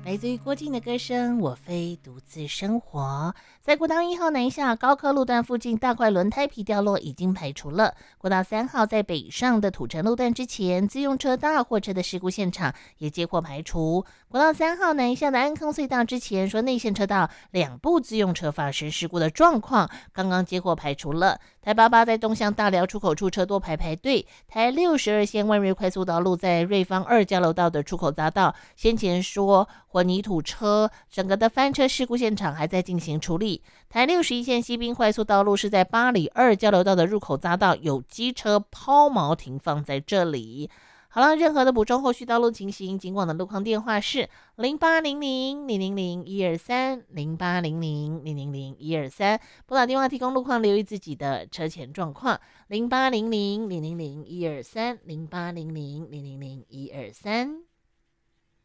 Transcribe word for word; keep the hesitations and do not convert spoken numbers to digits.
来自于郭靖的歌声《我非独自生活》。在国道一号南下高科路段附近，大块轮胎皮掉落已经排除了。国道三号在北上的土城路段之前，自用车大货车的事故现场也接获排除。国道三号南下的安坑隧道之前，说内线车道两部自用车发生事故的状况，刚刚接获排除了。台八八在东向大寮出口处车多排排队。台六十二线万瑞快速道路在瑞芳二交流道的出口匝道，先前说混凝土车整个的翻车事故现场还在进行处理。台六十一线西滨快速道路是在八里二交流道的入口匝道，有机车抛锚停放在这里。好了，任何的补充后续道路情形，警广的路况电话是零八零零零零零一二三零八零零零零零一二三，拨打电话提供路况，留意自己的车前状况零八零零零零零一二三零八零零零零零一二三。